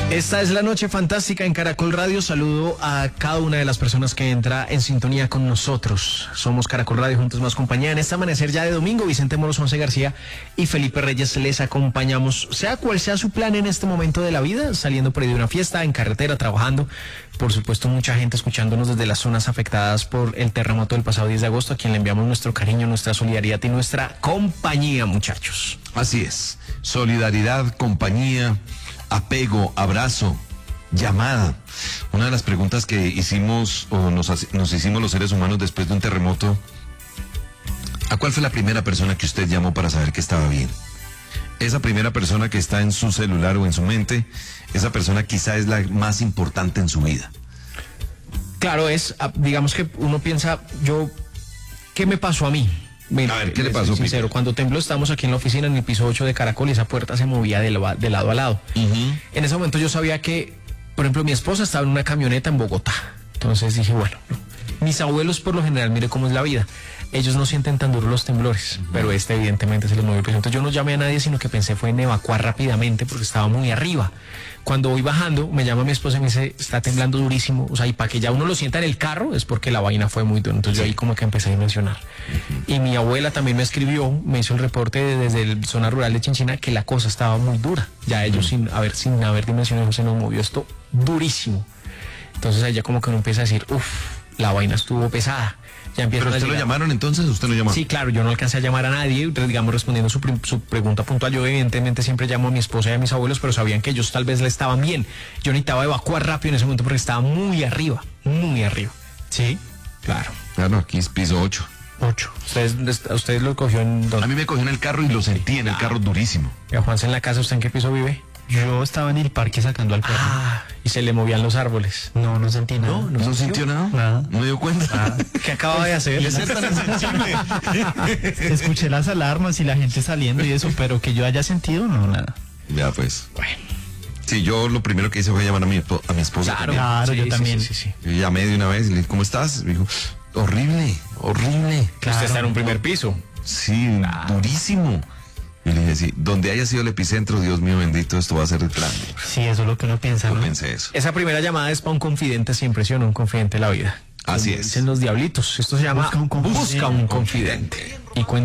Esta es la noche fantástica en Caracol Radio. Saludo a cada una de las personas que entra en sintonía con nosotros. Somos Caracol Radio, juntos más compañía. En este amanecer ya de domingo, Vicente Moros, Once García y Felipe Reyes les acompañamos. Sea cual sea su plan en este momento de la vida, saliendo por ahí de una fiesta, en carretera, trabajando. Por supuesto, mucha gente escuchándonos desde las zonas afectadas por el terremoto del pasado 10 de agosto, a quien le enviamos nuestro cariño, nuestra solidaridad y nuestra compañía, muchachos. Así es. Solidaridad, compañía, apego, abrazo, llamada. Una de las preguntas que hicimos o nos hicimos los seres humanos después de un terremoto: ¿a cuál fue la primera persona que usted llamó para saber que estaba bien? Esa primera persona que está en su celular o en su mente, esa persona quizá es la más importante en su vida. Claro, digamos que uno piensa, ¿qué me pasó a mí? Mira, a ver, ¿qué le pasó, Pipe? Sincero, cuando tembló estábamos aquí en la oficina en el piso 8 de Caracol y esa puerta se movía de lado a lado. En ese momento yo sabía que, por ejemplo, mi esposa estaba en una camioneta en Bogotá. Entonces dije, bueno, mis abuelos por lo general, mire cómo es la vida. Ellos no sienten tan duros los temblores, pero evidentemente se les movió el piso. Entonces yo no llamé a nadie, sino que pensé fue en evacuar rápidamente porque estaba muy arriba. Cuando voy bajando, me llama mi esposa y me dice, está temblando durísimo. O sea, y para que ya uno lo sienta en el carro es porque la vaina fue muy dura. Entonces yo ahí como que empecé a dimensionar. Y mi abuela también me escribió, me hizo el reporte desde la zona rural de Chinchina que la cosa estaba muy dura. Ya ellos sin haber dimensionado se nos movió esto durísimo. Entonces ahí ya como que uno empieza a decir, la vaina estuvo pesada. ¿Pero usted lo llamaron entonces? ¿Usted lo llamó? Sí, claro, yo no alcancé a llamar a nadie, digamos, respondiendo su pregunta puntual. Yo evidentemente siempre llamo a mi esposa y a mis abuelos, pero sabían que ellos tal vez le estaban bien. Yo necesitaba evacuar rápido en ese momento porque estaba muy arriba, muy arriba. Sí, claro. Claro, aquí es piso 8. 8. ¿Ustedes lo cogió en dónde? A mí me cogió en el carro y lo sentí en el carro durísimo. ¿Y a Juanse en la casa, usted en qué piso vive? Yo estaba en el parque sacando al perro. Y se le movían los árboles. No sentí nada. ¿No sintió nada? Nada. ¿No me dio cuenta? ¿Qué acaba de hacer? De ser tan insensible. Escuché las alarmas y la gente saliendo y eso, pero que yo haya sentido, no, nada. Ya pues. Bueno. Sí, yo lo primero que hice fue llamar a mi esposa. Claro, sí, yo también. Sí. Yo llamé de una vez y le dije, ¿cómo estás? Me dijo, horrible. Claro. Usted está en un primer piso. Sí, durísimo. Y le dije, sí, donde haya sido el epicentro, Dios mío bendito, esto va a ser grande. Sí, eso es lo que uno piensa, Yo ¿no? pensé eso. Esa primera llamada es para un confidente siempre, ¿sí o no? Un confidente de la vida. Así Como es. dicen los diablitos. Esto se llama Busca un confidente. Busca un confidente. Y